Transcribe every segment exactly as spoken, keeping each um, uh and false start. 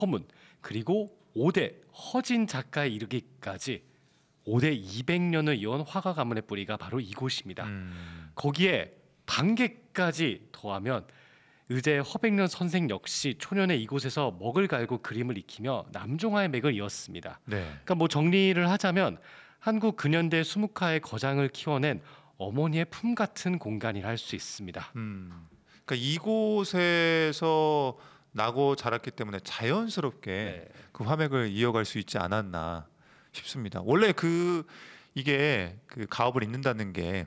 허문, 그리고 오 대 허진 작가에 이르기까지 오 대 이백 년을 이어온 화가 가문의 뿌리가 바로 이곳입니다. 음. 거기에 반개까지 더하면 의제 허백년 선생 역시 초년에 이곳에서 먹을 갈고 그림을 익히며 남종화의 맥을 이었습니다. 네. 그러니까 뭐 정리를 하자면 한국 근현대 수묵화의 거장을 키워낸 어머니의 품 같은 공간이라 할 수 있습니다. 음. 그러니까 이곳에서 나고 자랐기 때문에 자연스럽게 네. 그 화맥을 이어갈 수 있지 않았나 싶습니다. 원래 그 이게 그 가업을 잇는다는 게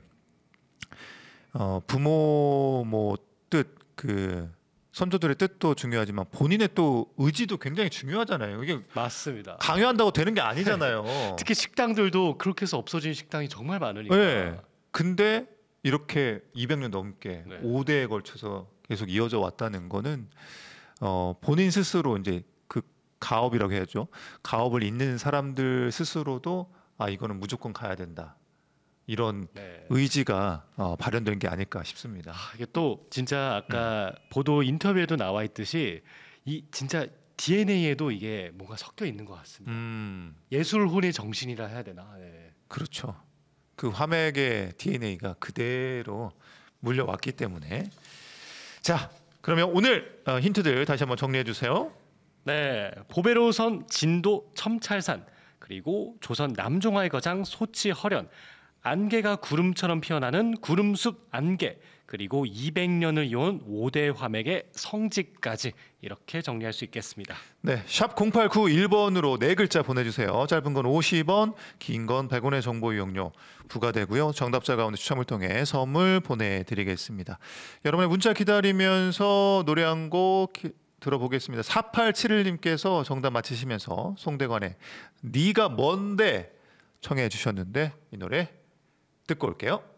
어, 부모 뭐 뜻 그 선조들의 뜻도 중요하지만 본인의 또 의지도 굉장히 중요하잖아요. 이게 맞습니다. 강요한다고 되는 게 아니잖아요. 특히 식당들도 그렇게 해서 없어진 식당이 정말 많으니까. 네. 근데 이렇게 이백 년 넘게 네. 오 대에 걸쳐서 계속 이어져 왔다는 거는 어, 본인 스스로 이제 그 가업이라고 해야죠. 가업을 잇는 사람들 스스로도 아 이거는 무조건 가야 된다. 이런 네. 의지가 어, 발현된 게 아닐까 싶습니다. 아, 이게 또 진짜 아까 보도 인터뷰에도 나와 있듯이 이 진짜 디엔에이에도 이게 뭔가 섞여 있는 것 같습니다. 음, 예술혼의 정신이라 해야 되나? 네. 그렇죠. 그 화맥의 디엔에이가 그대로 물려왔기 때문에 자 그러면 오늘 어, 힌트들 다시 한번 정리해 주세요. 네, 보배로선 진도 첨찰산, 그리고 조선 남종화의 거장 소치 허련, 안개가 구름처럼 피어나는 구름숲 안개, 그리고 이백 년을 이어온 오 대 화맥의 성지까지 이렇게 정리할 수 있겠습니다. 네, 샵 공팔구일 번으로 네 글자 보내주세요. 짧은 건 오십 원, 긴 건 백 원의 정보 이용료 부과되고요. 정답자 가운데 추첨을 통해 선물 보내드리겠습니다. 여러분의 문자 기다리면서 노래 한 곡 들어보겠습니다. 사팔칠일 님께서 정답 맞히시면서 송대관의 네가 뭔데 청해 주셨는데 이 노래 듣고 올게요.